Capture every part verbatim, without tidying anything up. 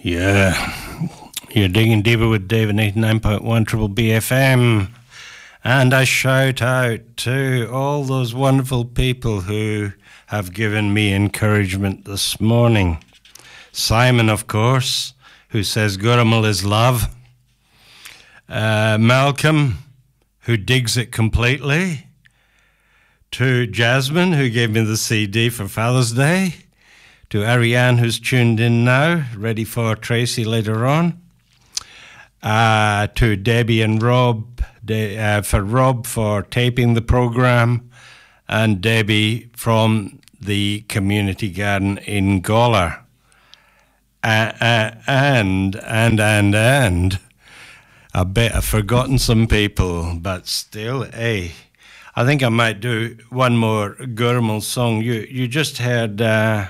Yeah, you're digging deeper with David, eighty-nine point one Triple B F M. And a shout out to all those wonderful people who have given me encouragement this morning. Simon, of course, who says Gurumul is love. Uh, Malcolm, who digs it completely. To Jasmine, who gave me the C D for Father's Day. To Ariane, who's tuned in now, ready for Tracy later on. Uh, to Debbie and Rob, de- uh, for Rob for taping the program, and Debbie from the community garden in Gawler. Uh, uh, and, and, and, and, I bet I've forgotten some people, but still, hey, I think I might do one more Gurumul song. You, you just heard uh,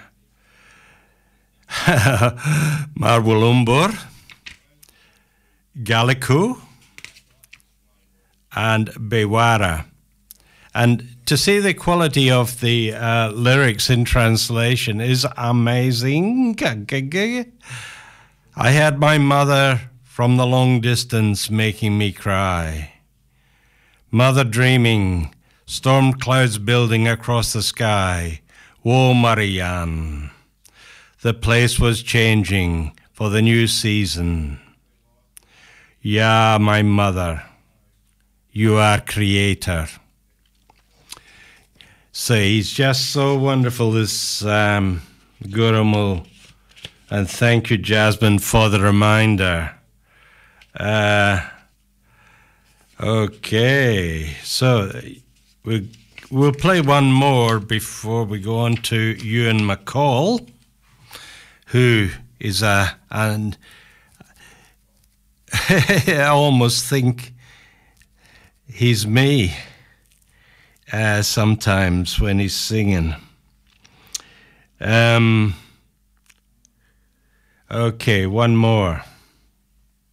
Marwulumbur, Galiku, and Bewara. And to see the quality of the uh, lyrics in translation is amazing. I had my mother from the long distance making me cry. Mother dreaming, storm clouds building across the sky. Woe, Marianne. The place was changing for the new season. Yeah, my mother, you are creator. So he's just so wonderful, this um, Gurumul. And thank you, Jasmine, for the reminder. Uh, okay, so we, we'll play one more before we go on to Ewan McCall, who is a... and I almost think he's me uh, sometimes when he's singing. Um, okay, one more.